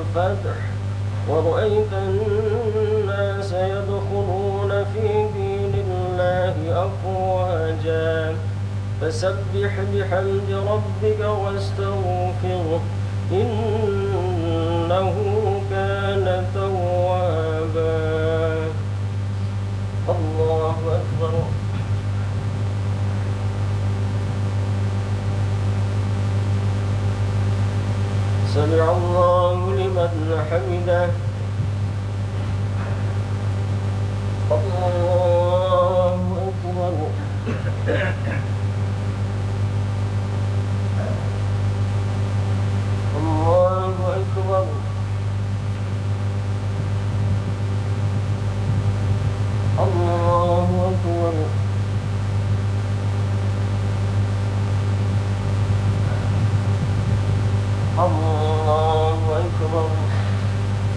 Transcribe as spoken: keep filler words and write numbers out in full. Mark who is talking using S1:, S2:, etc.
S1: الفتح ورأيت الناس يدخلون في دين الله أفواجا فسبح بحمد ربك واستغفره إنه كان توابا. الله أكبر. سمع الله لمن حمده. الله أكبر.